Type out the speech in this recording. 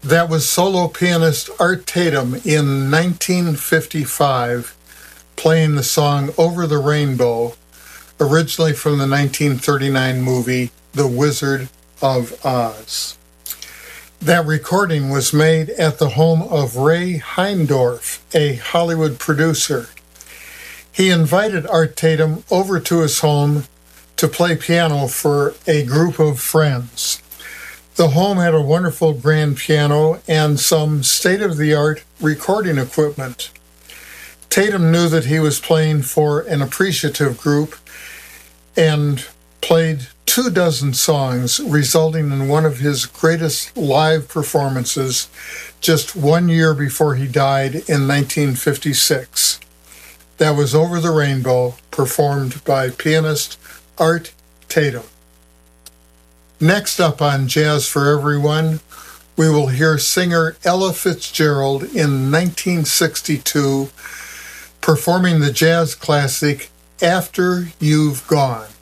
That was solo pianist Art Tatum in 1955 playing the song Over the Rainbow, originally from the 1939 movie The Wizard of Oz. That recording was made at the home of Ray Heindorf, a Hollywood producer. He invited Art Tatum over to his home to play piano for a group of friends. The home had a wonderful grand piano and some state-of-the-art recording equipment. Tatum knew that he was playing for an appreciative group and played 24 songs, resulting in one of his greatest live performances just 1 year before he died in 1956. That was Over the Rainbow, performed by pianist Art Tatum. Next up on Jazz for Everyone, we will hear singer Ella Fitzgerald in 1962 performing the jazz classic After You've Gone.